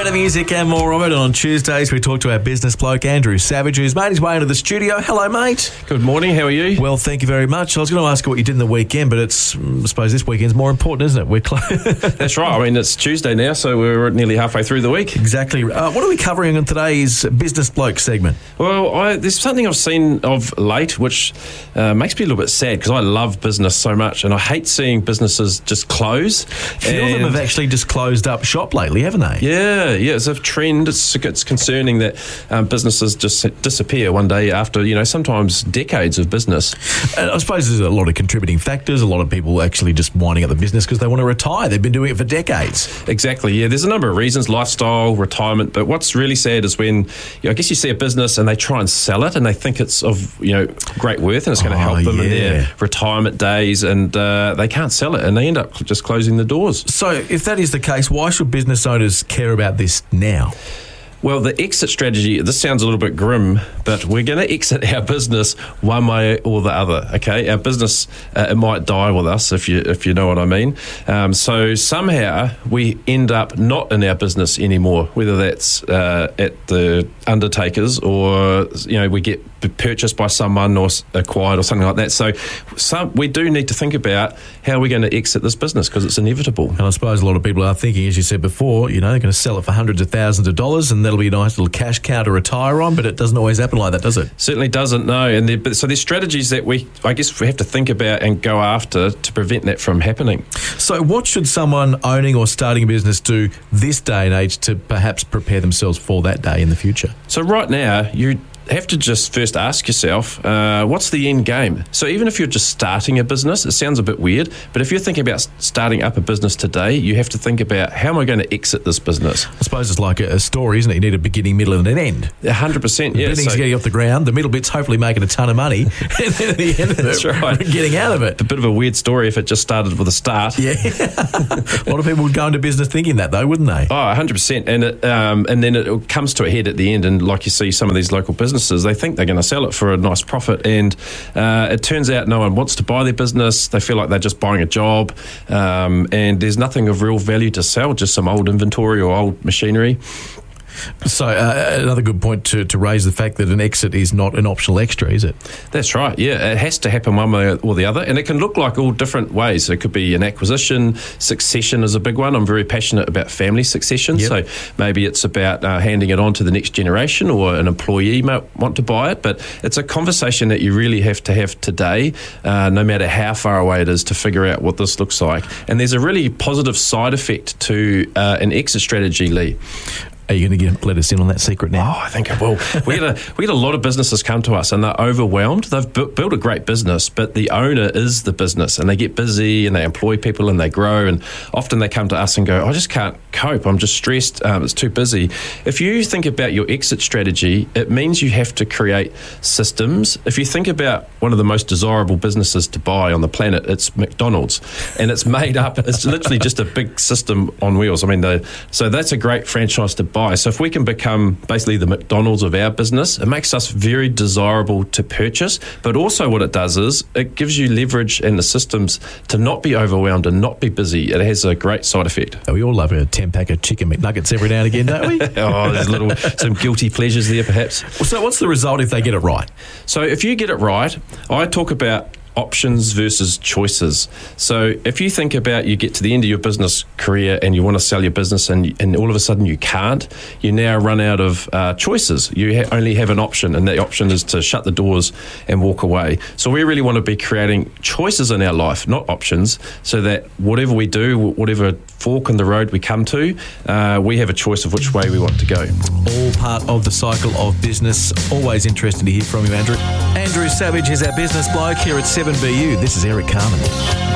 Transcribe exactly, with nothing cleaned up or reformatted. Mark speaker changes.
Speaker 1: Better music and more of it. On Tuesdays, we talk to our business bloke, Andrew Savage, who's made his way into the studio. Hello, mate.
Speaker 2: Good morning. How are you?
Speaker 1: Well, thank you very much. I was going to ask you what you did in the weekend, but it's, I suppose this weekend's more important, isn't it? We're close.
Speaker 2: That's right. I mean, it's Tuesday now, so we're nearly halfway through the week.
Speaker 1: Exactly. Uh, what are we covering in today's business bloke segment?
Speaker 2: Well, I, there's something I've seen of late which uh, makes me a little bit sad because I love business so much and I hate seeing businesses just close.
Speaker 1: A few of them have actually just closed up shop lately, haven't they?
Speaker 2: Yeah, yeah. It's a trend. It's, it's concerning that um, businesses just disappear one day after, you know, sometimes decades of business.
Speaker 1: And I suppose there's a lot of contributing factors. A lot of people actually just winding up the business because they want to retire. They've been doing it for decades.
Speaker 2: Exactly, yeah. There's a number of reasons, lifestyle, retirement. But what's really sad is when, you know, I guess you see a business and they try and sell it and they think it's of, you know, great worth and it's going to
Speaker 1: Oh,
Speaker 2: help them
Speaker 1: yeah.
Speaker 2: in their retirement days, and uh, they can't sell it and they end up just closing the doors.
Speaker 1: So if that is the case, why should business owners care about this now?
Speaker 2: Well, the exit strategy, this sounds a little bit grim, but we're going to exit our business one way or the other, okay? Our business, uh, it might die with us, if you if you know what I mean. Um, so somehow we end up not in our business anymore, whether that's uh, at the undertakers or, you know, we get purchased by someone or acquired or something like that. So some, we do need to think about how we're going to exit this business because it's inevitable.
Speaker 1: And I suppose a lot of people are thinking, as you said before, you know, they're going to sell it for hundreds of thousands of dollars and that'll be a nice little cash cow to retire on, but it doesn't always happen like that, does it?
Speaker 2: Certainly doesn't, no. And there, but, so there's strategies that we, I guess, we have to think about and go after to prevent that from happening.
Speaker 1: So what should someone owning or starting a business do this day and age to perhaps prepare themselves for that day in the future?
Speaker 2: So right now, you have to just first ask yourself, uh, what's the end game? So even if you're just starting a business, it sounds a bit weird, but if you're thinking about starting up a business today, you have to think about, how am I going to exit this business?
Speaker 1: I suppose it's like a, a story, isn't it? You need a beginning, middle and an end.
Speaker 2: one hundred percent,
Speaker 1: The
Speaker 2: yeah.
Speaker 1: beginning's
Speaker 2: So,
Speaker 1: getting off the ground, the middle bit's hopefully making a ton of money, and then at the end of it,
Speaker 2: That's right.
Speaker 1: getting out of it.
Speaker 2: a bit of a weird story if it just started with a start.
Speaker 1: Yeah. A lot of people would go into business thinking that, though, wouldn't they?
Speaker 2: Oh, one hundred percent. And it, um, and then it comes to a head at the end, and like you see some of these local businesses, they think they're going to sell it for a nice profit, and uh, it turns out no one wants to buy their business. They feel like they're just buying a job, um, and there's nothing of real value to sell, just some old inventory or old machinery.
Speaker 1: So uh, another good point to, to raise the fact that an exit is not an optional extra, is it?
Speaker 2: That's right, yeah. It has to happen one way or the other, and it can look like all different ways. It could be an acquisition, succession is a big one. I'm very passionate about family succession,
Speaker 1: Yep.
Speaker 2: so maybe it's about uh, handing it on to the next generation, or an employee might want to buy it, but it's a conversation that you really have to have today, uh, no matter how far away it is, to figure out what this looks like. And there's a really positive side effect to uh, an exit strategy, Lee.
Speaker 1: Are you going to get, let us in on that secret now?
Speaker 2: Oh, I think I will. We get a we get a lot of businesses come to us and they're overwhelmed. They've bu- built a great business, but the owner is the business, and they get busy and they employ people and they grow. And often they come to us and go, "I just can't cope. I'm just stressed. Um, it's too busy." If you think about your exit strategy, it means you have to create systems. If you think about one of the most desirable businesses to buy on the planet, it's McDonald's, and it's made up. It's literally just a big system on wheels. I mean, the, so that's a great franchise to buy. So if we can become basically the McDonald's of our business, it makes us very desirable to purchase. But also what it does is it gives you leverage and the systems to not be overwhelmed and not be busy. It has a great side effect.
Speaker 1: We all love a ten-pack of chicken McNuggets every now and again, don't we?
Speaker 2: Oh, there's little some guilty pleasures there perhaps.
Speaker 1: So what's the result if they get it right?
Speaker 2: So if you get it right, I talk about options versus choices. So if you think about, you get to the end of your business career and you want to sell your business, and and all of a sudden you can't, you now run out of uh, choices. You ha- only have an option, and the option is to shut the doors and walk away. So we really want to be creating choices in our life, not options, so that whatever we do, whatever fork in the road we come to, uh, we have a choice of which way we want to go.
Speaker 1: All part of the cycle of business. Always interesting to hear from you, Andrew. Andrew Savage is our business bloke here at seven B U. This is Eric Carmen.